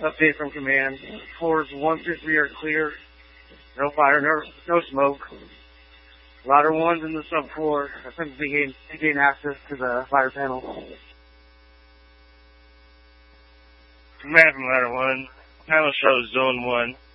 Update from command. Floors 1 through 3 are clear. No fire, no smoke. Ladder 1's in the subfloor. Attempts to gain access to the fire panel. Command from Ladder 1. Panel shows Zone 1.